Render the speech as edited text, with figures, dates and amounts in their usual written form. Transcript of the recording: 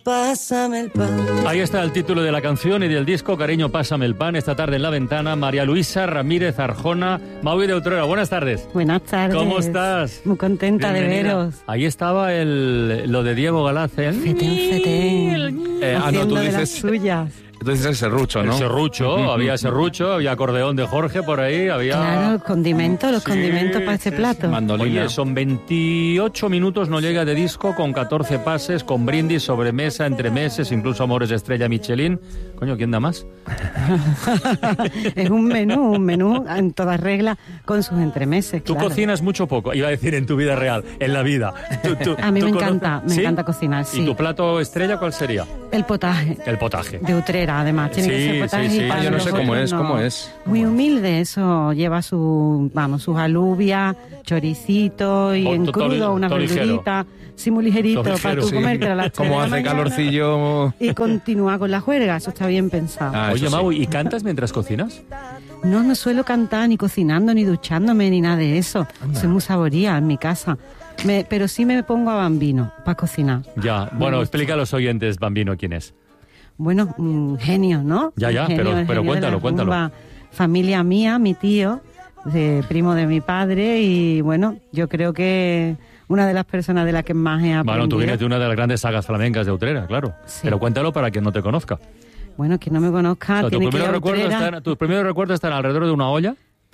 Pásame el pan. Ahí está el título de la canción y del disco, Cariño, pásame el pan. Esta tarde en La Ventana, María Luisa Ramírez Arjona, Maui de Utrera. Buenas tardes. Buenas tardes. ¿Cómo estás? Muy contenta Bienvenida. de veros. Ahí estaba lo de Diego Galaz, ¿eh? Fetén. Haciendo tú de las dices... suyas. Entonces el serrucho, ¿no? El serrucho, había serrucho, había acordeón de Jorge por ahí, había... Claro, los condimentos para este plato. Mandolina. Oye, son 28 minutos, no llega de disco, con 14 pases, con brindis, sobremesa, entremeses, incluso Amores Estrella Michelin. Coño, ¿quién da más? Es un menú en toda regla con sus entremeses. Tú claro. cocinas mucho o poco, iba a decir en tu vida real, en la vida. A mí me conoces? encanta ¿Sí? cocinar, sí. ¿Y tu plato estrella cuál sería? El potaje. El potaje. De Utrera, además. Tiene que ser potaje. Sí, sí. Y para Yo no sé nosotros cómo es. Muy humilde, eso lleva sus alubias, choricito y en crudo, una verdurita. Sí, muy ligerito, para tú comértela a las 3 Como de la hace mañana. calorcillo. Y continúa con la juerga, eso está bien pensado. Oye, eso sí. Mau, ¿y cantas mientras cocinas? No suelo cantar ni cocinando, ni duchándome, ni nada de eso. Soy muy saboría en mi casa. Pero sí me pongo a Bambino para cocinar. Ya, bueno, explica a los oyentes, Bambino, quién es. Bueno, un genio, ¿no? Ya, Un genio, pero el genio de la cuéntalo. rumba. Familia mía, mi tío, primo de mi padre, y bueno, yo creo que una de las personas de las que más he aprendido. Bueno, tú vienes de una de las grandes sagas flamencas de Utrera, claro. Sí. Pero cuéntalo para quien no te conozca. Bueno, quien no me conozca, O sea, tiene que ir a Utrera. tus primeros recuerdos están alrededor de una olla.